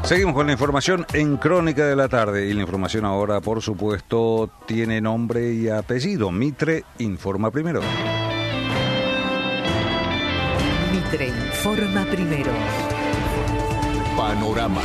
Seguimos con la información en Crónica de la Tarde. Y la información ahora, por supuesto, tiene nombre y apellido. Mitre informa primero. Mitre informa primero. Panorama.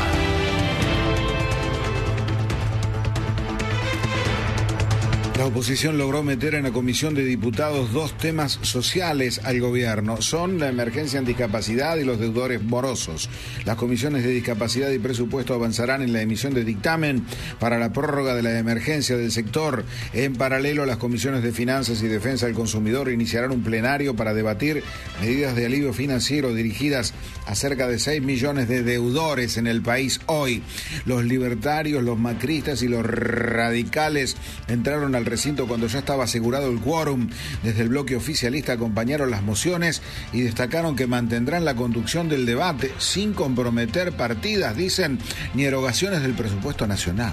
La oposición logró meter en la Comisión de Diputados dos temas sociales al gobierno. Son la emergencia en discapacidad y los deudores morosos. Las comisiones de discapacidad y presupuesto avanzarán en la emisión de dictamen para la prórroga de la emergencia del sector. En paralelo, las comisiones de Finanzas y Defensa del Consumidor iniciarán un plenario para debatir medidas de alivio financiero dirigidas a cerca de 6 millones de deudores en el país hoy. Los libertarios, los macristas y los radicales entraron al recinto cuando ya estaba asegurado el quórum. Desde el bloque oficialista acompañaron las mociones y destacaron que mantendrán la conducción del debate sin comprometer partidas, dicen, ni erogaciones del presupuesto nacional.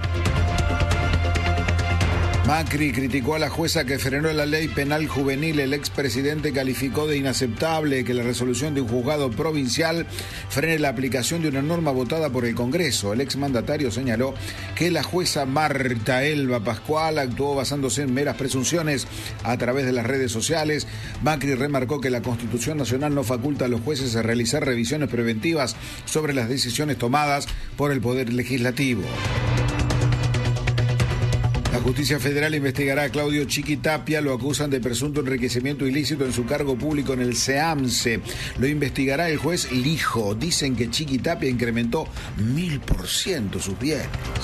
Macri criticó a la jueza que frenó la ley penal juvenil. El expresidente calificó de inaceptable que la resolución de un juzgado provincial frene la aplicación de una norma votada por el Congreso. El exmandatario señaló que la jueza Marta Elba Pascual actuó basándose en meras presunciones a través de las redes sociales. Macri remarcó que la Constitución Nacional no faculta a los jueces a realizar revisiones preventivas sobre las decisiones tomadas por el Poder Legislativo. La Justicia Federal investigará a Claudio Chiquitapia. Lo acusan de presunto enriquecimiento ilícito en su cargo público en el SEAMSE. Lo investigará el juez Lijo. Dicen que Chiquitapia incrementó 1000% sus bienes.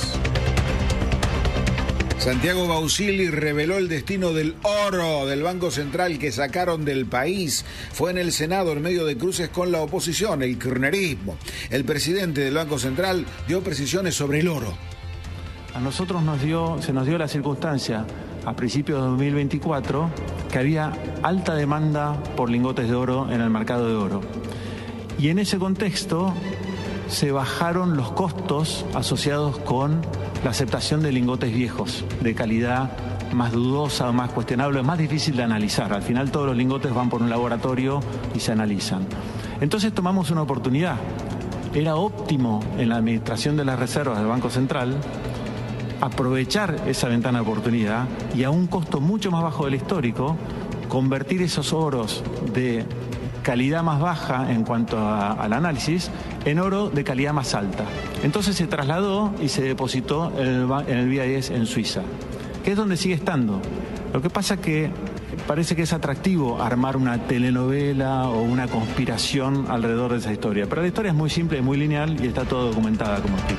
Santiago Bausili reveló el destino del oro del Banco Central que sacaron del país. Fue en el Senado en medio de cruces con la oposición, el kirchnerismo. El presidente del Banco Central dio precisiones sobre el oro. A nosotros se nos dio la circunstancia a principios de 2024 que había alta demanda por lingotes de oro en el mercado de oro. Y en ese contexto se bajaron los costos asociados con la aceptación de lingotes viejos, de calidad más dudosa, más cuestionable, más difícil de analizar. Al final todos los lingotes van por un laboratorio y se analizan. Entonces tomamos una oportunidad. Era óptimo en la administración de las reservas del Banco Central aprovechar esa ventana de oportunidad y a un costo mucho más bajo del histórico, convertir esos oros de calidad más baja en cuanto al análisis en oro de calidad más alta. Entonces se trasladó y se depositó en el BIS en Suiza, que es donde sigue estando. Lo que pasa que parece que es atractivo armar una telenovela o una conspiración alrededor de esa historia, pero la historia es muy simple, muy lineal y está todo documentada como escrito.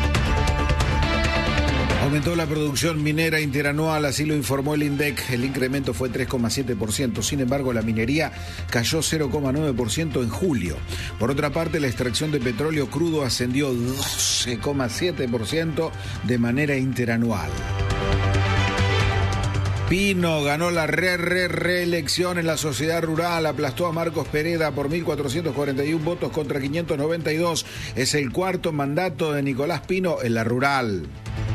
Aumentó la producción minera interanual, así lo informó el INDEC. El incremento fue 3,7%. Sin embargo, la minería cayó 0,9% en julio. Por otra parte, la extracción de petróleo crudo ascendió 12,7% de manera interanual. Pino ganó la reelección en la Sociedad Rural, aplastó a Marcos Pereda por 1.441 votos contra 592. Es el cuarto mandato de Nicolás Pino en la Rural.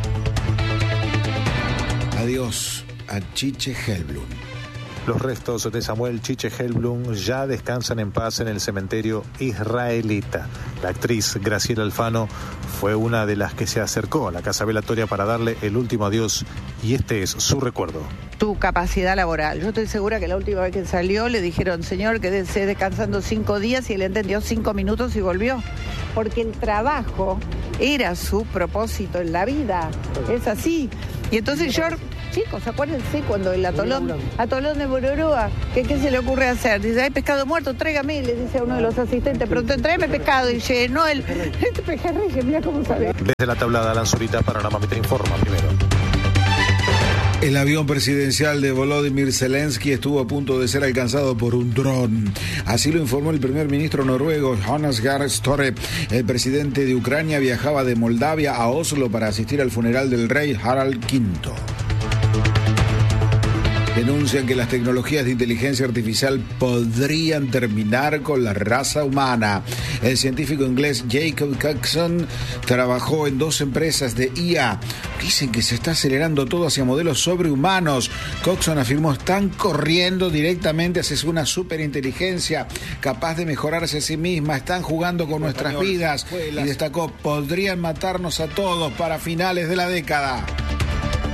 Adiós a Chiche Helblum. Los restos de Samuel Chiche Helblum ya descansan en paz en el cementerio israelita. La actriz Graciela Alfano fue una de las que se acercó a la casa velatoria para darle el último adiós y este es su recuerdo. Tu capacidad laboral. Yo estoy segura que la última vez que salió le dijeron, señor, quédese descansando 5 días y él entendió 5 minutos y volvió. Porque el trabajo era su propósito en la vida. Es así. Y entonces yo, chicos, acuérdense cuando el atolón de Bororoa, ¿qué se le ocurre hacer? Dice, hay pescado muerto, tráigame, le dice a uno de los asistentes, pero tráeme pescado. Y llenó el pejerrey, mira cómo sabe. Desde la tablada Lanzurita, Panorama Mitre informa primero. El avión presidencial de Volodymyr Zelensky estuvo a punto de ser alcanzado por un dron. Así lo informó el primer ministro noruego Jonas Gahr Støre. El presidente de Ucrania viajaba de Moldavia a Oslo para asistir al funeral del rey Harald V. denuncian que las tecnologías de inteligencia artificial podrían terminar con la raza humana. El científico inglés Jacob Coxon trabajó en 2 empresas de IA. Dicen que se está acelerando todo hacia modelos sobrehumanos. Coxon afirmó: están corriendo directamente hacia una superinteligencia capaz de mejorarse a sí misma. Están jugando con nuestras vidas. Y destacó: podrían matarnos a todos para finales de la década.